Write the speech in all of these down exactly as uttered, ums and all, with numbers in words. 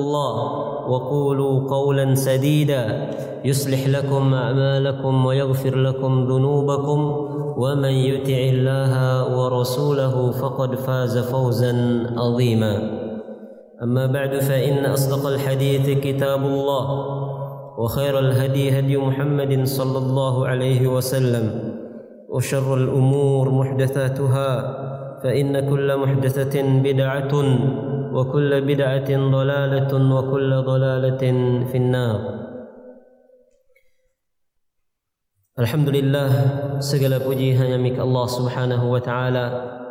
الله وقولوا قولا سديدا يصلح لكم أعمالكم ويغفر لكم ذنوبكم ومن يطع الله ورسوله فقد فاز فوزا عظيما. أما بعد فإن أصدق الحديث كتاب الله وخير الهدي هدي محمد صلى الله عليه وسلم وشر الأمور محدثاتها فإن كل محدثة بدعة وكل بدعة ضلالة وكل ضلالة في النار. Alhamdulillah, segala puji hanya milik Allah Subhanahu wa taala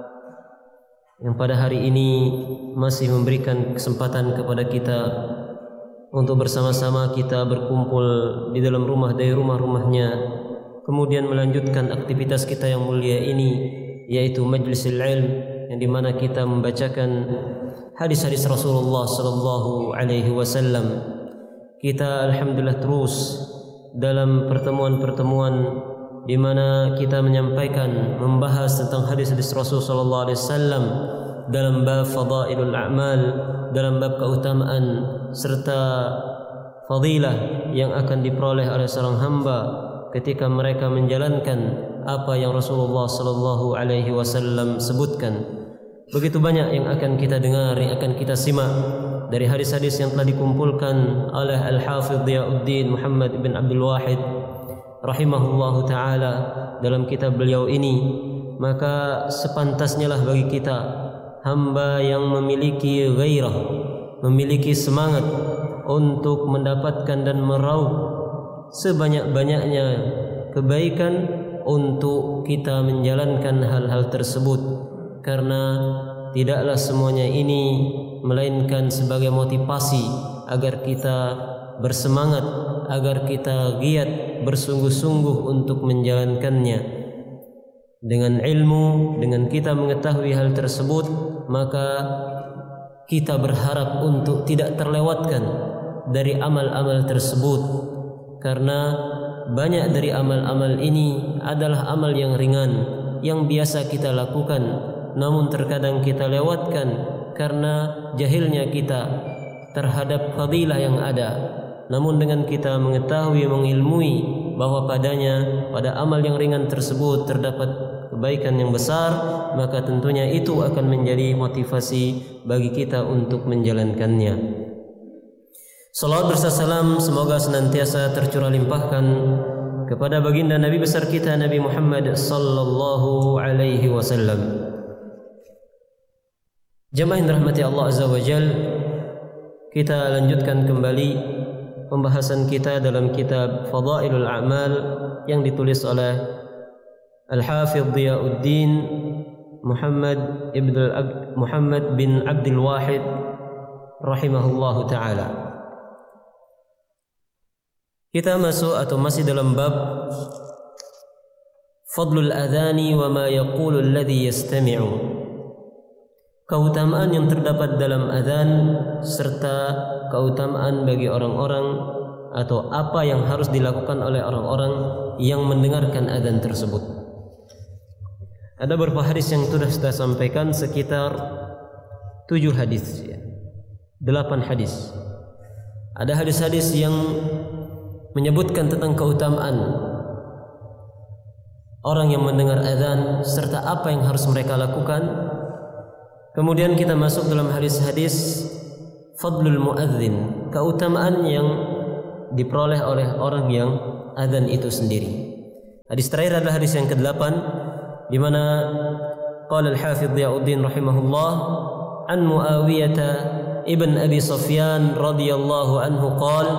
yang pada hari ini masih memberikan kesempatan kepada kita untuk bersama-sama kita berkumpul di dalam rumah dari rumah-rumahnya, kemudian melanjutkan aktivitas kita yang mulia ini, yaitu majlisul ilm, yang dimana kita membacakan hadis-hadis Rasulullah sallallahu alaihi wasallam. Kita alhamdulillah terus dalam pertemuan-pertemuan di mana kita menyampaikan membahas tentang hadis-hadis Rasul sallallahu alaihi wasallam dalam bab fadailul a'mal, dalam bab keutamaan serta fadilah yang akan diperoleh oleh seorang hamba ketika mereka menjalankan apa yang Rasulullah sallallahu alaihi wasallam sebutkan. Begitu banyak yang akan kita dengar, yang akan kita simak dari hadis-hadis yang telah dikumpulkan oleh Al-Hafidh Diyauddin Muhammad bin Abdul Wahid rahimahullahu taala dalam kitab beliau ini. Maka sepantasnya lah bagi kita, hamba yang memiliki gairah, memiliki semangat untuk mendapatkan dan meraup sebanyak-banyaknya kebaikan, untuk kita menjalankan hal-hal tersebut, karena tidaklah semuanya ini melainkan sebagai motivasi agar kita bersemangat, agar kita giat bersungguh-sungguh untuk menjalankannya. Dengan ilmu, dengan kita mengetahui hal tersebut, maka kita berharap untuk tidak terlewatkan dari amal-amal tersebut, karena banyak dari amal-amal ini adalah amal yang ringan, yang biasa kita lakukan, namun terkadang kita lewatkan karena jahilnya kita terhadap fadilah yang ada. Namun dengan kita mengetahui, mengilmui bahwa padanya, pada amal yang ringan tersebut terdapat kebaikan yang besar, maka tentunya itu akan menjadi motivasi bagi kita untuk menjalankannya. Salawat berserta salam semoga senantiasa tercurah limpahkan kepada baginda Nabi besar kita Nabi Muhammad sallallahu alaihi wasallam. Jemaah yang dirahmati Allah Azza wa Jal, kita lanjutkan kembali pembahasan kita dalam kitab Fadailul A'mal yang ditulis oleh Al-Hafidh Diyauddin Muhammad ibn Muhammad bin Abdul Wahid rahimahullahu taala. Kita masuk atau masih dalam bab Fadlul Adhani wa ma yaqulu alladhi yastami'u, keutamaan yang terdapat dalam adzan serta keutamaan bagi orang-orang atau apa yang harus dilakukan oleh orang-orang yang mendengarkan adzan tersebut. Ada beberapa hadis yang sudah kita sampaikan, sekitar tujuh hadis, ya. delapan hadis. Ada hadis-hadis yang menyebutkan tentang keutamaan orang yang mendengar adzan serta apa yang harus mereka lakukan. Kemudian kita masuk dalam hadis-hadis fadlul muadzin, keutamaan yang diperoleh oleh orang yang adzan itu sendiri. Hadis terakhir adalah hadis yang kedelapan, di mana qala al-Hafidh Diyauddin rahimahullah an Muawiyah ibn Abi Sufyan radhiyallahu anhu qala,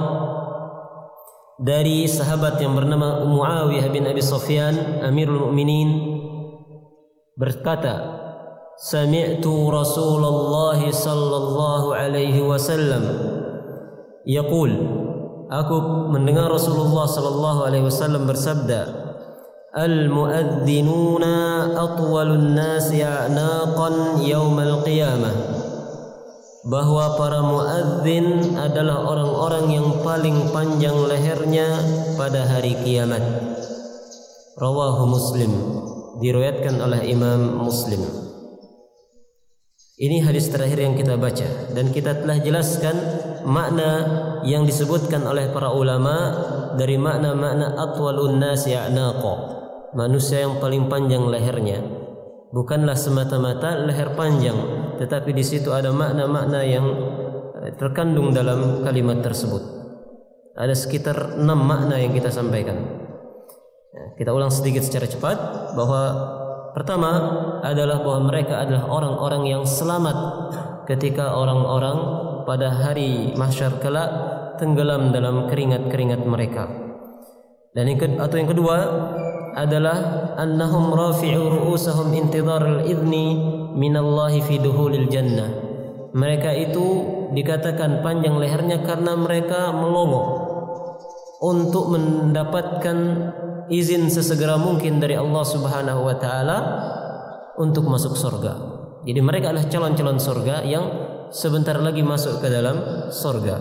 dari sahabat yang bernama Muawiyah bin Abi Sufyan Amirul Mukminin berkata, sami'tu Rasulullah sallallahu alaihi wasallam yaqul, aku mendengar Rasulullah sallallahu alaihi wasallam bersabda, al-muadhdhinuna atwalun nasi a'naqan yaumal qiyamah, bahwa para muadzin adalah orang-orang yang paling panjang lehernya pada hari kiamat. Rawahu Muslim, diriwayatkan oleh Imam Muslim. Ini hadis terakhir yang kita baca, dan kita telah jelaskan makna yang disebutkan oleh para ulama dari makna-makna atwalun nasi a'naqa, manusia yang paling panjang lehernya. Bukanlah semata-mata leher panjang, tetapi di situ ada makna-makna yang terkandung dalam kalimat tersebut. Ada sekitar enam makna yang kita sampaikan. Kita ulang sedikit secara cepat, bahwa pertama adalah bahwa mereka adalah orang-orang yang selamat ketika orang-orang pada hari mahsyar kelak tenggelam dalam keringat-keringat mereka. Dan yang kedua, atau yang kedua adalah annahum rafi'u ru'usahum intidhar al-idzni minallahi fi duhulil jannah. Mereka itu dikatakan panjang lehernya karena mereka melongo untuk mendapatkan izin sesegera mungkin dari Allah Subhanahu wa taala untuk masuk surga. Jadi mereka adalah calon-calon surga yang sebentar lagi masuk ke dalam surga.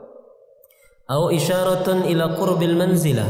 Au isyaratun ila qurbil manzilah,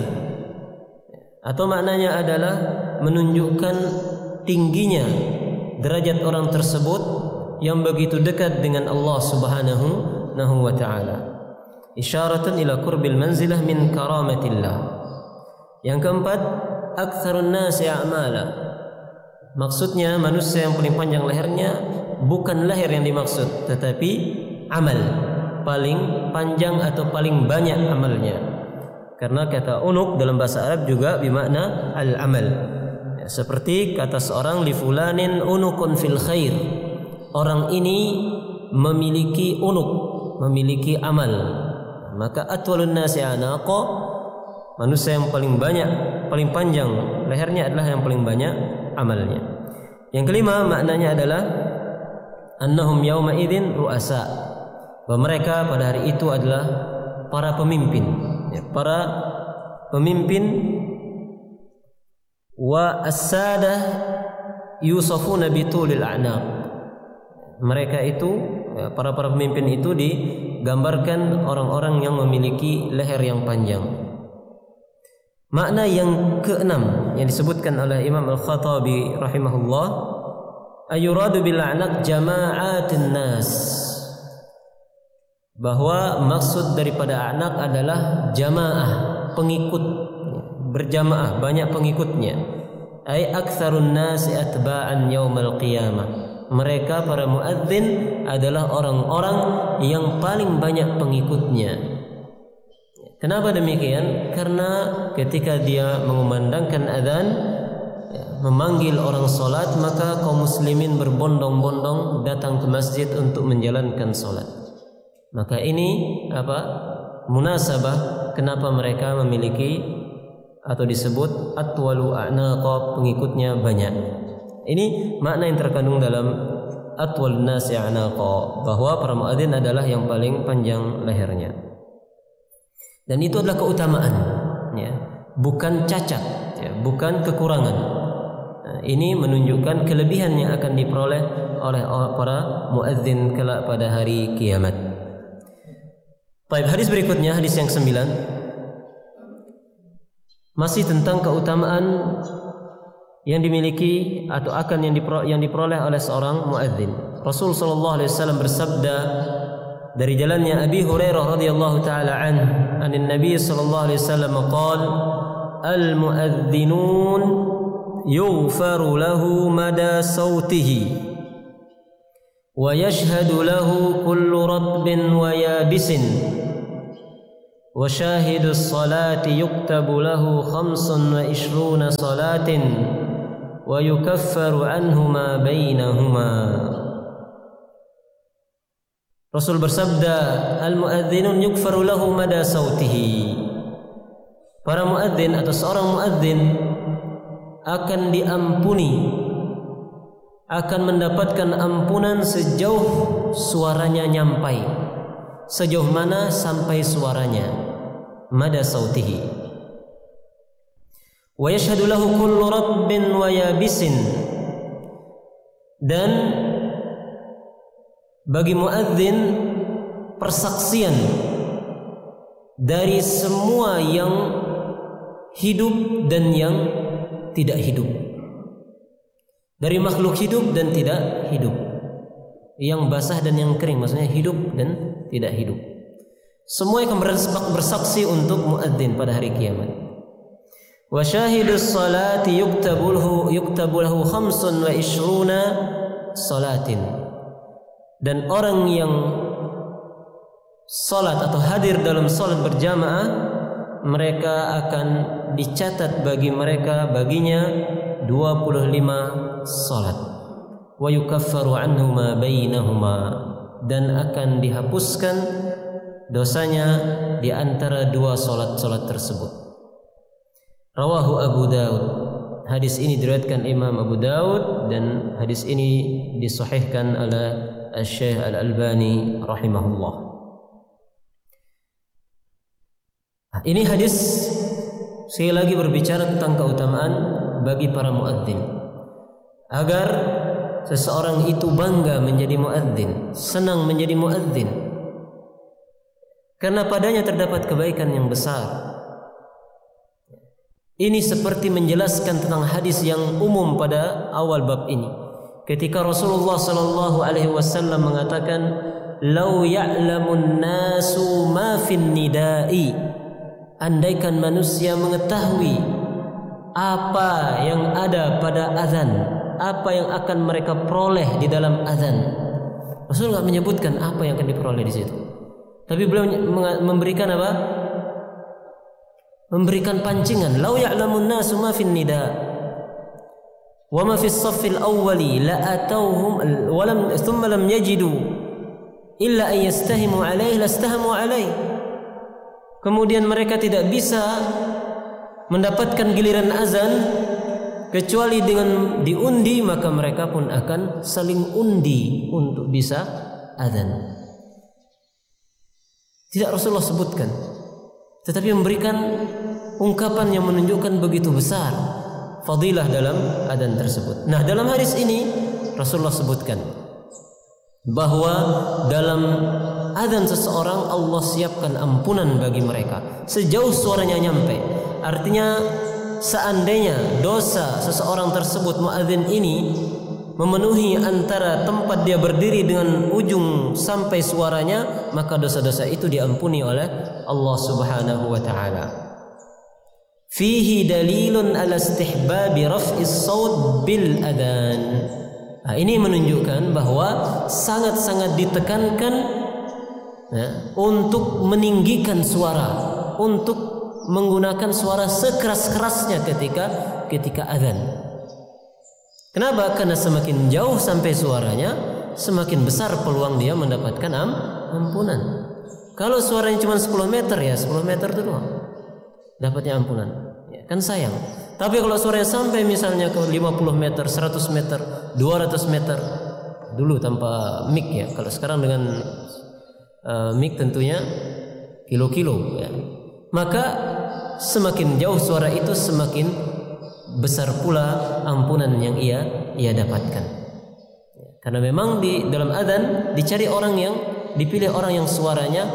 atau maknanya adalah menunjukkan tingginya derajat orang tersebut yang begitu dekat dengan Allah Subhanahu wa taala. Isyaratun ila qurbil manzilah min karamatillah. Yang keempat, aktsarun nasi a'mala. Maksudnya manusia yang paling panjang lehernya bukan leher yang dimaksud, tetapi amal, paling panjang atau paling banyak amalnya. Karena kata unuk dalam bahasa Arab juga bermakna al-amal. Ya, seperti kata seorang li fulanin unukun fil khair. Orang ini memiliki unuk, memiliki amal. Maka atwalun nasi a'naqa, manusia yang paling banyak, paling panjang lehernya adalah yang paling banyak amalnya. Yang kelima maknanya adalah annahum yauma idzin ru'asa, bahwa mereka pada hari itu adalah para pemimpin, ya, para pemimpin. Wa as-sadah yusafuna bitulil a'naq. Mereka itu, ya, para para pemimpin itu digambarkan orang-orang yang memiliki leher yang panjang. Makna yang keenam yang disebutkan oleh Imam Al-Khattabi rahimahullah, ayuradu bil a'naq jama'atin nas, bahwa maksud daripada a'naq adalah jamaah, pengikut, berjamaah, banyak pengikutnya. Ay aktsarun nasi atba'an yaumal qiyamah. Mereka para muadzin adalah orang-orang yang paling banyak pengikutnya. Kenapa demikian? Karena ketika dia mengumandangkan adzan, ya, memanggil orang solat, maka kaum muslimin berbondong-bondong datang ke masjid untuk menjalankan solat. Maka ini apa? Munasabah kenapa mereka memiliki atau disebut atwalu a'naqa, pengikutnya banyak. Ini makna yang terkandung dalam atwalun nasi a'naqa, bahwa para muadzin adalah yang paling panjang lehernya. Dan itu adalah keutamaan, ya, bukan cacat, ya, bukan kekurangan. Nah, ini menunjukkan kelebihan yang akan diperoleh oleh para muadzin kelak pada hari kiamat. Baik, hadis berikutnya, hadis yang sembilan, masih tentang keutamaan yang dimiliki atau akan yang diperoleh, yang diperoleh oleh seorang muadzin. Rasul sallallahu alaihi wasallam bersabda dari jalannya Abi Hurairah radhiyallahu taala anhu, anin Nabi sallallahu alaihi wasallam qala, al muadzinun yughfaru lahu mada sautihi wa yashhadu lahu kullu ratbin wa yabisin wa shahidu as-salati yuktabu lahu khamsun wa ishruna salatin wa yukaffaru anhu ma bainahuma. Rasul bersabda, al-muadzinun yukfaru lahu mada sautihi. Para muadzin atau seorang muadzin akan diampuni, akan mendapatkan ampunan sejauh suaranya nyampai. Sejauh mana sampai suaranya? Mada sautihi. Wa yashhadu lahu kullu rabbin wa yabisin. Dan bagi muadzin persaksian dari semua yang hidup dan yang tidak hidup, dari makhluk hidup dan tidak hidup, yang basah dan yang kering, maksudnya hidup dan tidak hidup. Semua akan bersaksi untuk muadzin pada hari kiamat. Wa syahidus salati yuktabulahu yuktabulahu khamsun wa ishruna salatin. Dan orang yang salat atau hadir dalam salat berjamaah, mereka akan dicatat bagi mereka baginya dua puluh lima salat. Wa yukaffaru anhu ma bainahuma, dan akan dihapuskan dosanya di antara dua salat-salat tersebut. Rawahu Abu Daud. Hadis ini diriwayatkan Imam Abu Daud dan hadis ini disahihkan oleh Syekh Al-Albani rahimahullah. Ini hadis sekali lagi berbicara tentang keutamaan bagi para muadzin, agar seseorang itu bangga menjadi muadzin, senang menjadi muadzin, karena padanya terdapat kebaikan yang besar. Ini seperti menjelaskan tentang hadis yang umum pada awal bab ini, ketika Rasulullah sallallahu alaihi wasallam mengatakan, "Lau ya'lamun nasu ma fin nida'i." Andaikan manusia mengetahui apa yang ada pada azan, apa yang akan mereka peroleh di dalam azan. Rasul enggak menyebutkan apa yang akan diperoleh di situ. Tapi beliau memberikan apa? Memberikan pancingan. Lau ya'lamun nasu ma fin nida wa ma fis saffil awwali la atawhum wa lam thumma lam yajidu illa an yastahimu alaihi lastahamu alaihi. Kemudian mereka tidak bisa mendapatkan giliran azan kecuali dengan diundi, maka mereka pun akan saling undi untuk bisa azan. Tidak Rasulullah sebutkan, tetapi memberikan ungkapan yang menunjukkan begitu besar fadilah dalam azan tersebut. Nah, dalam hadis ini Rasulullah sebutkan bahwa dalam azan seseorang Allah siapkan ampunan bagi mereka sejauh suaranya nyampe. Artinya seandainya dosa seseorang tersebut muadzin ini memenuhi antara tempat dia berdiri dengan ujung sampai suaranya, maka dosa-dosa itu diampuni oleh Allah Subhanahu wa taala. Fihi dalilun ala istihbabi raf'is shaut bil adzan. Nah, ini menunjukkan bahwa sangat-sangat ditekankan ya, untuk meninggikan suara, untuk menggunakan suara sekeras-kerasnya ketika ketika azan. Kenapa? Karena semakin jauh sampai suaranya, semakin besar peluang dia mendapatkan am, ampunan. Kalau suaranya cuma sepuluh meter, ya sepuluh meter itu doang dapatnya ampunan. Ya, kan sayang. Tapi kalau suaranya sampai misalnya ke lima puluh meter, seratus meter, dua ratus meter, dulu tanpa mic ya. Kalau sekarang dengan uh, mic tentunya kilo-kilo ya. Maka semakin jauh suara itu, semakin besar pula ampunan yang ia ia dapatkan. Karena memang di dalam adzan dicari orang yang dipilih orang yang suaranya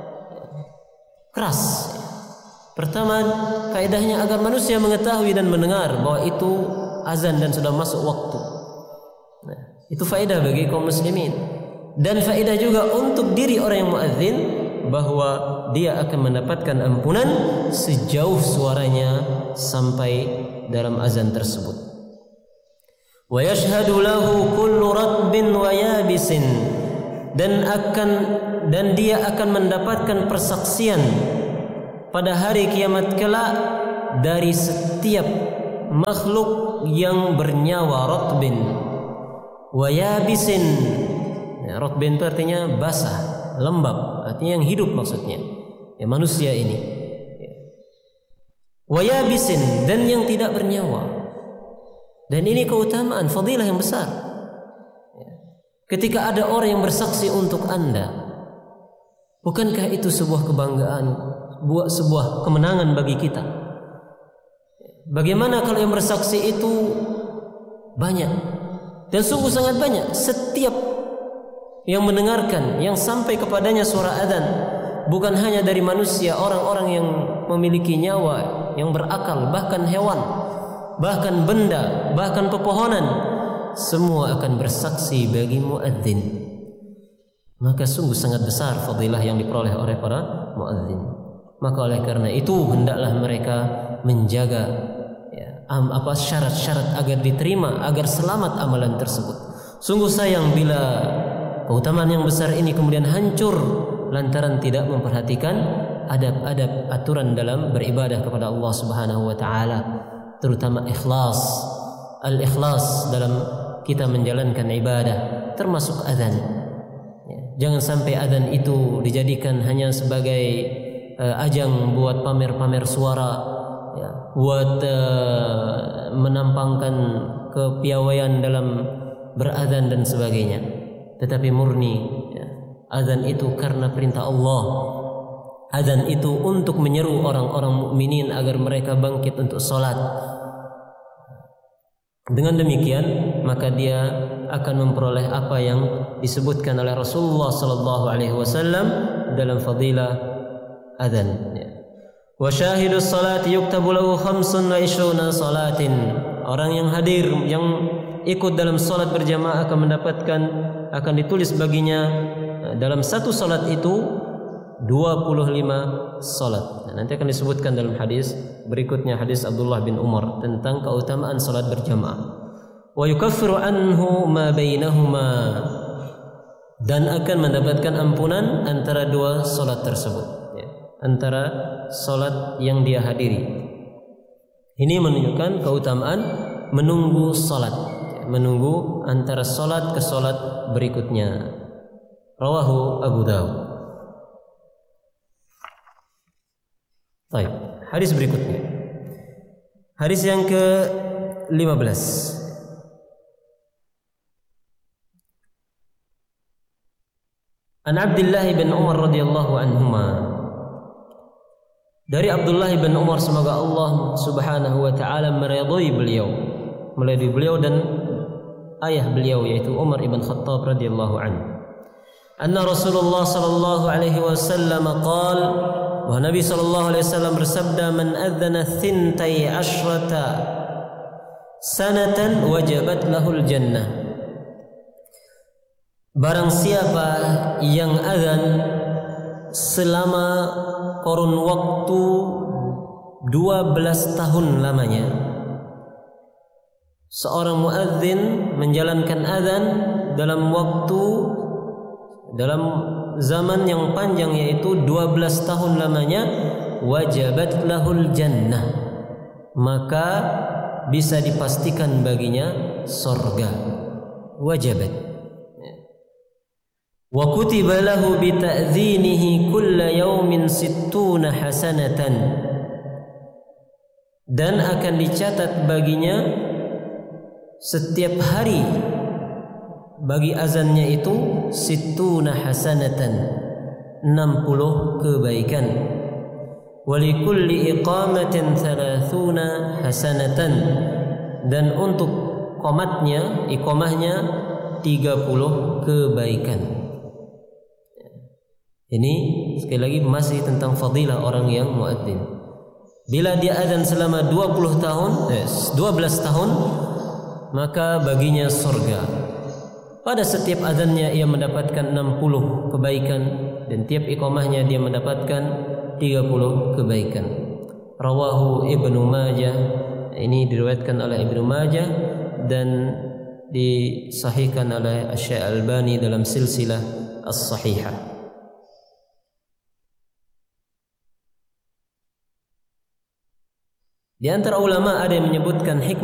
keras. Pertama, kaidahnya agar manusia mengetahui dan mendengar bahwa itu azan dan sudah masuk waktu. Nah, itu faedah bagi kaum muslimin, dan faedah juga untuk diri orang yang muadzin bahwa dia akan mendapatkan ampunan sejauh suaranya sampai dalam azan tersebut. Wa yashhadu lahu kullu ratbin wa yabisin, dan akan dan dia akan mendapatkan persaksian pada hari kiamat kelak dari setiap makhluk yang bernyawa, ratbin wa yabisin. Ya, ratbin itu artinya basah, lembab, artinya yang hidup maksudnya. Ya, manusia ini. Wa yabisin, dan yang tidak bernyawa. Dan ini keutamaan, fadilah yang besar. Ya. Ketika ada orang yang bersaksi untuk Anda, bukankah itu sebuah kebanggaan, buat sebuah kemenangan bagi kita? Bagaimana kalau yang bersaksi itu banyak, dan sungguh sangat banyak, setiap yang mendengarkan, yang sampai kepadanya suara adzan, bukan hanya dari manusia, orang-orang yang memiliki nyawa, yang berakal, bahkan hewan, bahkan benda, bahkan pepohonan, semua akan bersaksi bagi muadzin. maka sungguh sangat besar fadilah yang diperoleh oleh para muadzin. Maka oleh karena itu hendaklah mereka menjaga ya, am, apa syarat-syarat agar diterima, agar selamat amalan tersebut. Sungguh sayang bila keutamaan yang besar ini kemudian hancur lantaran tidak memperhatikan adab-adab aturan dalam beribadah kepada Allah Subhanahu wa taala, terutama ikhlas. Al-ikhlas dalam kita menjalankan ibadah termasuk azan. Ya, jangan sampai azan itu dijadikan hanya sebagai uh, ajang buat pamer-pamer suara, ya, buat uh, menampangkan kepiawaian dalam berazan dan sebagainya. Tetapi murni ya, azan itu karena perintah Allah. Azan itu untuk menyeru orang-orang mukminin agar mereka bangkit untuk salat. Dengan demikian maka dia akan memperoleh apa yang disebutkan oleh Rasulullah sallallahu alaihi wasallam dalam fadilah azan. Wa syahidus salati yuktabu lahu khamsun wa ishruna salatin. Orang yang hadir yang ikut dalam salat berjamaah akan mendapatkan akan ditulis baginya dalam satu salat itu dua puluh lima salat. Nah, nanti akan disebutkan dalam hadis berikutnya, hadis Abdullah bin Umar tentang keutamaan salat berjamaah. Wa yukaffiru anhu ma bainahuma, dan akan mendapatkan ampunan antara dua salat tersebut, ya, antara salat yang dia hadiri. Ini menunjukkan keutamaan menunggu salat, ya, menunggu antara salat ke salat berikutnya. Rawahu Abu Dawud. Baik, hadis berikutnya. Hadis yang ke lima belas. An Abdullah bin Umar radhiyallahu anhuma. Dari Abdullah bin Umar, semoga Allah Subhanahu wa taala meridhai beliau, meridhai beliau dan ayah beliau yaitu Umar ibn Khattab radhiyallahu anhu. Anna Rasulullah sallallahu alaihi wasallam qala, wa Nabi sallallahu alaihi wasallam bersabda, man adzana thintai asyrata sanatan wajabat lahul jannah. Barang siapa yang azan selama kurun waktu dua belas tahun lamanya, seorang muadzin menjalankan azan dalam waktu dalam zaman yang panjang yaitu dua belas tahun lamanya, wajabat lahul jannah, maka bisa dipastikan baginya surga. Wajabat. Wa kutiba lahu bi ta'dzinihi kulla yawmin sittuna hasanatan, dan akan dicatat baginya setiap hari bagi azannya itu sittuna hasanatan, enam puluh kebaikan. Walikulli iqamatin thalathuna hasanatan, dan untuk qomatnya, iqamahnya tiga puluh kebaikan. Ini sekali lagi masih tentang fadilah orang yang muadzin. Bila dia azan selama dua puluh tahun, eh, dua belas tahun, maka baginya surga. Pada setiap azannya ia mendapatkan enam puluh kebaikan, dan tiap iqamahnya dia mendapatkan tiga puluh kebaikan. Rawahu Ibnu Majah. Ini diriwayatkan oleh Ibnu Majah dan disahihkan oleh Syekh Albani dalam silsilah as-sahihah. Di antara ulama ada yang menyebutkan hikmah